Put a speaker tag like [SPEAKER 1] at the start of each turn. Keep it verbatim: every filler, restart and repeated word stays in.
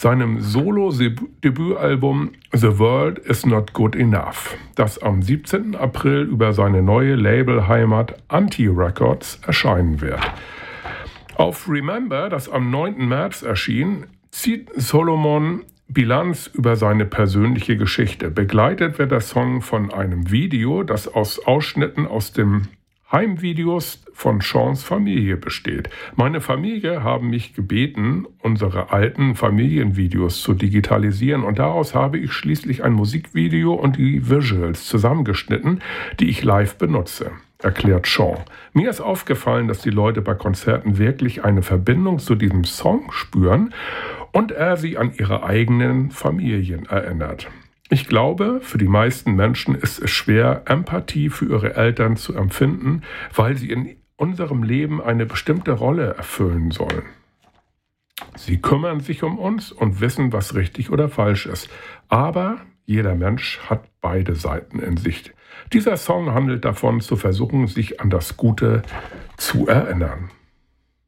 [SPEAKER 1] seinem Solo-Debütalbum The World Is Not Good Enough, das am siebzehnten April über seine neue Labelheimat Anti Records erscheinen wird. Auf Remember, das am neunten März erschien, zieht Solomon Bilanz über seine persönliche Geschichte. Begleitet wird der Song von einem Video, das aus Ausschnitten aus dem Heimvideos von Seans Familie besteht. Meine Familie haben mich gebeten, unsere alten Familienvideos zu digitalisieren, und daraus habe ich schließlich ein Musikvideo und die Visuals zusammengeschnitten, die ich live benutze, erklärt Sean. Mir ist aufgefallen, dass die Leute bei Konzerten wirklich eine Verbindung zu diesem Song spüren und er sie an ihre eigenen Familien erinnert. Ich glaube, für die meisten Menschen ist es schwer, Empathie für ihre Eltern zu empfinden, weil sie in unserem Leben eine bestimmte Rolle erfüllen sollen. Sie kümmern sich um uns und wissen, was richtig oder falsch ist. Aber jeder Mensch hat beide Seiten in sich. Dieser Song handelt davon, zu versuchen, sich an das Gute zu erinnern.